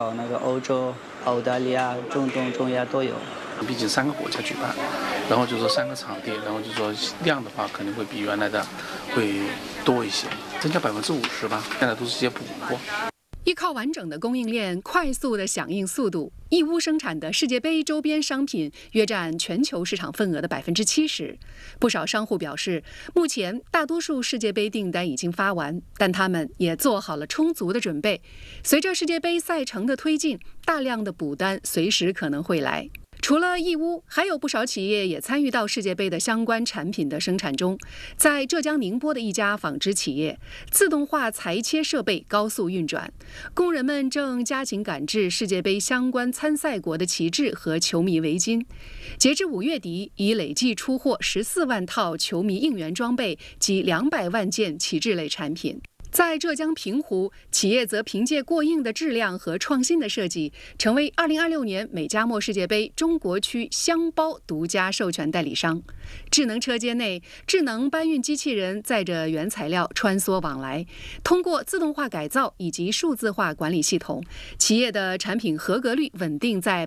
那个欧洲、澳大利亚、中东、中亚都有。 毕竟3个国家举办，然后就说3个场地，然后就说量的话肯定会比原来的会多一些，增加50%吧。现在都是些补货。 依靠完整的供应链、快速的响应速度，义乌生产的世界杯周边商品约占全球市场份额的70%。不少商户表示，目前大多数世界杯订单已经发完，但他们也做好了充足的准备。随着世界杯赛程的推进，大量的补单随时可能会来。除了义乌，还有不少企业也参与到世界杯的相关产品的生产中。在浙江宁波的一家纺织企业，自动化裁切设备高速运转，工人们正加紧赶制世界杯相关参赛国的旗帜和球迷围巾。截至5月底，已累计出货14万套球迷应援装备及200万件旗帜类产品。在浙江平湖，企业则凭借过硬的质量和创新的设计，成为2026年美加墨世界杯中国区箱包独家授权代理商。智能车间内，智能搬运机器人载着原材料穿梭往来，通过自动化改造以及数字化管理系统，企业的产品合格率稳定在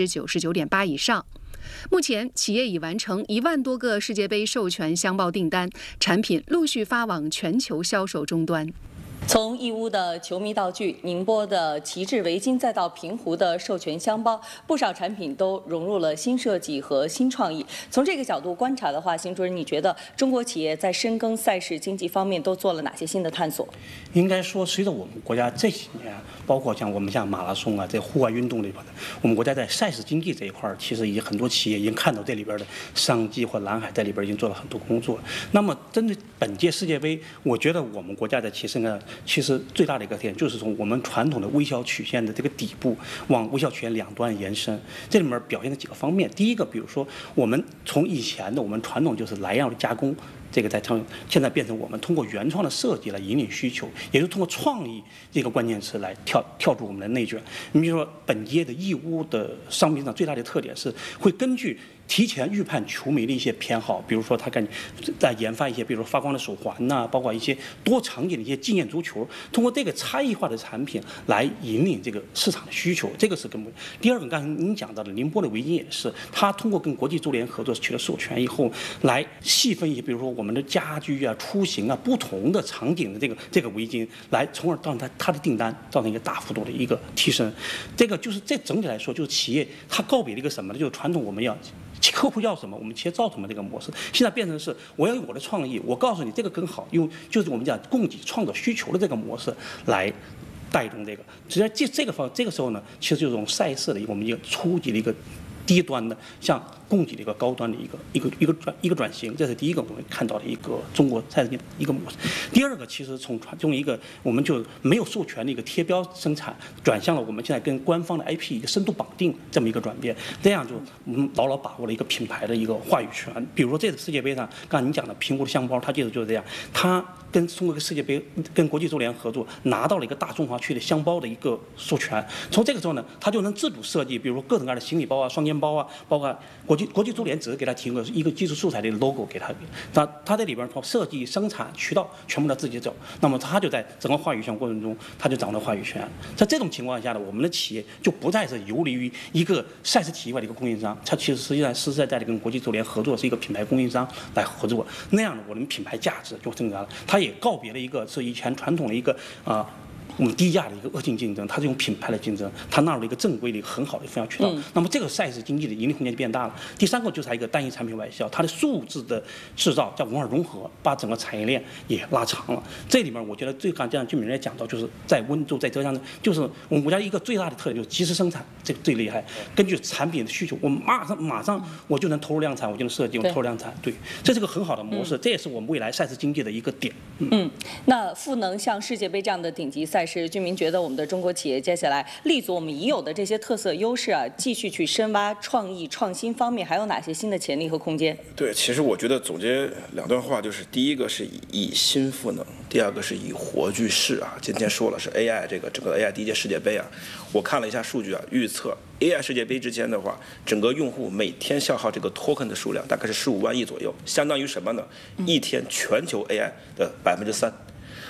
99.8%以上。目前，企业已完成1万多个世界杯授权箱包订单，产品陆续发往全球销售终端。 从义乌的球迷道具、宁波的旗帜围巾，再到平湖的授权箱包，不少产品都融入了新设计和新创意。从这个角度观察的话，邢主任，你觉得中国企业在深耕赛事经济方面都做了哪些新的探索？ 应该说，随着我们国家这几年，包括像马拉松啊，这户外运动这一块的，我们国家在赛事经济这一块，其实已经很多企业已经看到这里边的商机或蓝海，在里边已经做了很多工作。那么，针对本届世界杯，我觉得我们国家的其实最大的一个点就是从我们传统的微小曲线的这个底部往微小曲线两端延伸，这里面表现了几个方面。第一个，比如说我们从以前的我们传统就是来样的加工，这个现在变成我们通过原创的设计来引领需求，也就是通过创意这个关键词来跳出我们的内卷。你比如说本届的义乌的商品上最大的特点是会根据提前预判球迷的一些偏好，比如说他在研发一些，比如说发光的手环呐，包括一些多场景的一些纪念足球，通过这个差异化的产品来引领这个市场的需求，这个是根本。第二个，刚才您讲到的宁波的围巾也是，它通过跟国际足联合作取得授权以后，来细分一些，比如说我们的家居啊、出行啊不同的场景的这个围巾，来从而让它的订单造成一个大幅度的一个提升。这个就是这整体来说，就是企业它告别了一个什么呢？就是传统我们要客户要什么，我们企业造什么这个模式，现在变成是我要有我的创意，我告诉你这个更好，用就是我们讲供给创造需求的这个模式来带动这个。实际上这个时候呢，其实就是从赛事的我们一个初级的一个低端的向供给的一个高端的一个转型，这是第一个我们看到的一个中国赛事的一个模式。第二个，其实从一个我们就没有授权的一个贴标生产，转向了我们现在跟官方的 IP 一个深度绑定这么一个转变，这样就我们牢牢把握了一个品牌的一个话语权。比如说这次世界杯上，刚才您讲的平湖的箱包，它就是这样，它通过个世界杯跟国际足联合作，拿到了一个大中华区的箱包的一个授权。从这个时候呢，它就能自主设计，比如说各种各样的行李包啊、双肩包啊，包括国际足联只是给他提供一个技术素材的 logo 给他，他在里边从设计、生产、渠道全部他自己走，那么他就在整个话语权过程中，他就掌握了话语权。在这种情况下呢，我们的企业就不再是游离于一个赛事体系外的一个供应商，它其实实际上实实在在的跟国际足联合作，是一个品牌供应商来合作，那样呢，我们品牌价值就增加了。它也告别了一个是以前传统的一个我们低价的一个恶性竞争，它是用品牌的竞争，它纳入了一个正规的一个很好的分销渠道。那么这个赛事经济的盈利空间就变大了。第三个就是它一个单一产品外销，它的数字的制造叫文化融合，把整个产业链也拉长了。这里面我觉得最刚才居民也讲到，就是在温州在浙江，就是我们国家一个最大的特点就是及时生产，这个最厉害。根据产品的需求，我们马上我就能投入量产，我就能设计，我投入量产。对，这是个很好的模式，这也是我们未来赛事经济的一个点。 那赋能像世界杯这样的顶级赛事，居民觉得我们的中国企业接下来立足我们已有的这些特色优势啊，继续去深挖创意创新方面，还有哪些新的潜力和空间？ 对，其实我觉得总结2段话，就是第一个是以新赋能，第二个是以活聚势啊。今天说了是 AI 这个整个 AI 第一届世界杯啊，我看了一下数据啊，预测 AI 世界杯之前的话，整个用户每天消耗这个 token 的数量大概是15万亿左右，相当于什么呢？一天全球 AI 的3%。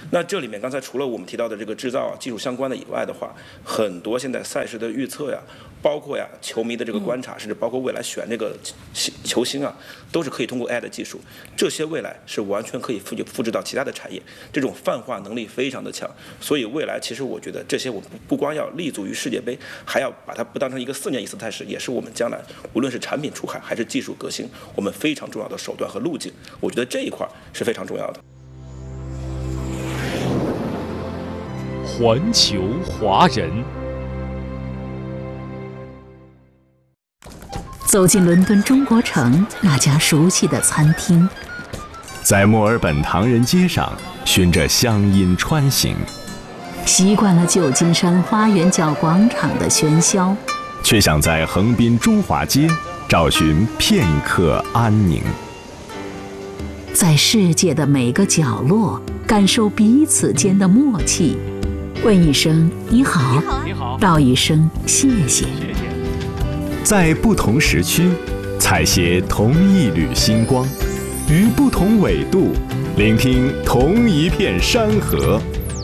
那这里面刚才除了我们提到的这个制造技术相关的以外的话，很多现在赛事的预测呀，包括球迷的这个观察，甚至包括未来选这个球星啊，都是可以通过 AI 的技术，这些未来是完全可以复制到其他的产业，这种泛化能力非常的强。所以未来其实我觉得这些我们不光要立足于世界杯，还要把它不当成一个4年一次赛事，也是我们将来无论是产品出海还是技术革新，我们非常重要的手段和路径。我觉得这一块是非常重要的。 环球华人， 走进伦敦中国城那家熟悉的餐厅， 在墨尔本唐人街上循着乡音穿行， 习惯了旧金山花园角广场的喧嚣， 却想在横滨中华街找寻片刻安宁。 在世界的每个角落感受彼此间的默契，问一声你好，道一声谢谢。 在不同时区采撷同一缕星光，于不同纬度聆听同一片山河。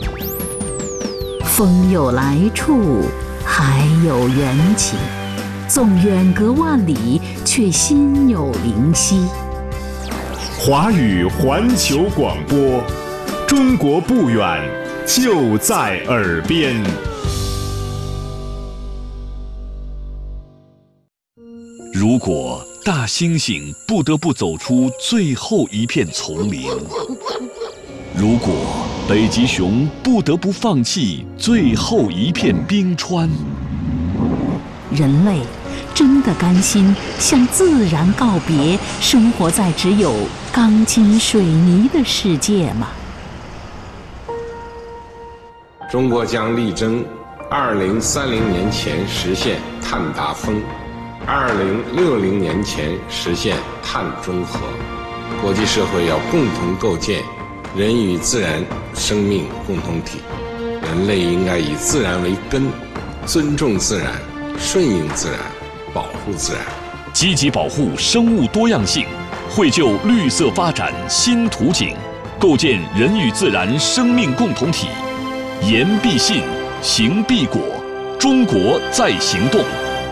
风有来处，海有缘起，纵远隔万里，却心有灵犀。 华语环球广播，中国不远，就在耳边。如果大猩猩不得不走出最后一片丛林，如果北极熊不得不放弃最后一片冰川， 人类真的甘心向自然告别，生活在只有钢筋水泥的世界吗？ 中国将力争2030年前实现碳达峰，2060年前实现碳中和。国际社会要共同构建人与自然生命共同体，人类应该以自然为根，尊重自然，顺应自然，保护自然， 积极保护生物多样性，绘就绿色发展新图景，构建人与自然生命共同体。言必信，行必果，中国在行动。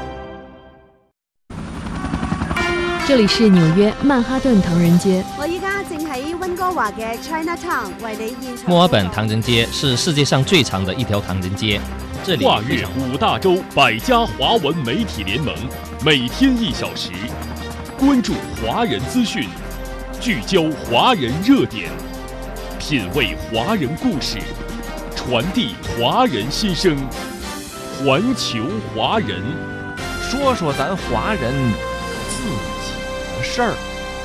这里是紐約曼哈頓唐人街。 我依家正喺溫哥華嘅 Chinatown 為你現場。 墨爾本唐人街是世界上最長的一條唐人街。這裡跨越5大洲100家華文媒體聯盟，每天1小時，關注華人資訊，聚焦華人熱點，品味華人故事，傳遞華人心聲，環球華人， 說說咱華人自己的事兒。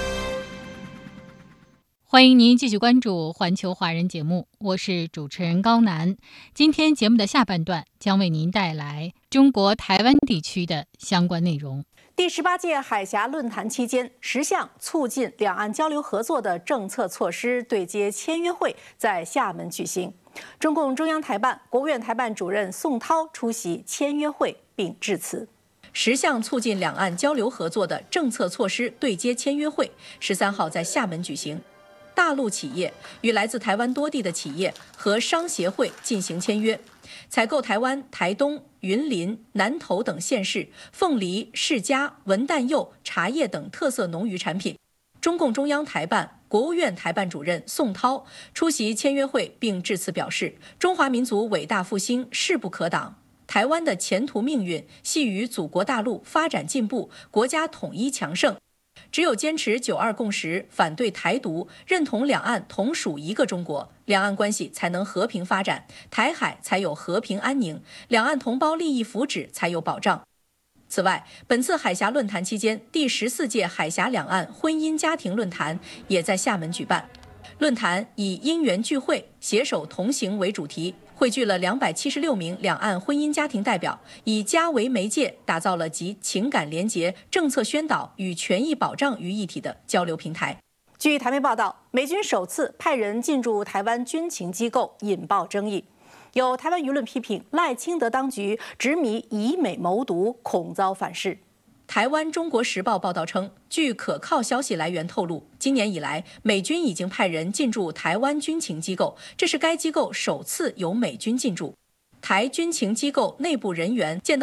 歡迎您繼續關注環球華人節目，我是主持人高楠。今天節目的下半段將為您帶來中國台灣地區的相關內容。 第18屆海峽論壇期間，10項促進兩岸交流合作的政策措施對接簽約會在廈門舉行。中共中央台辦、國務院台辦主任宋濤出席簽約會並致辭。10項促進兩岸交流合作的政策措施對接簽約會13號在廈門舉行。大陸企業與來自台灣多地的企業和商協會進行簽約，採購台灣台東、雲林、南投等縣市鳳梨、釋迦、文旦柚、茶葉等特色農漁產品。中共中央台辦、國務院台辦主任宋濤出席簽約會並致辭表示，中華民族偉大復興勢不可擋，台灣的前途命運繫於祖國大陸發展進步、國家統一強盛。只有堅持9·2共識，反對台獨，認同兩岸同屬一個中國，兩岸關係才能和平發展，台海才有和平安寧，兩岸同胞利益福祉才有保障。此外，本次海峽論壇期間，第14屆海峽兩岸婚姻家庭論壇也在廈門舉辦。論壇以因緣聚會、攜手同行為主題，匯聚了276名兩岸婚姻家庭代表，以家為媒介，打造了集情感連結、政策宣導與權益保障於一體的交流平台。據台媒報道，美軍首次派人進駐台灣軍情機構，引爆爭議。有台灣輿論批評賴清德當局執迷以美謀獨，恐遭反噬。 台湾《中国时报》报道称，据可靠消息来源透露，今年以来，美军已经派人进驻台湾军情机构，这是该机构首次由美军进驻。台军情机构内部人员见到